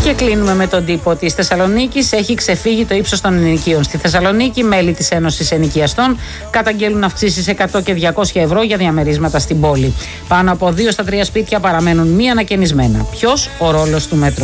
Και κλείνουμε με τον τύπο της Θεσσαλονίκης. Έχει ξεφύγει το ύψος των ενοικίων. Στη Θεσσαλονίκη, μέλη της Ένωσης Ενοικιαστών καταγγέλουν αυξήσεις 100 και 200 ευρώ για διαμερίσματα στην πόλη. Πάνω από 2 στα 3 σπίτια παραμένουν μη ανακαινισμένα. Ποιος? Ο ρόλος του Μέτρο.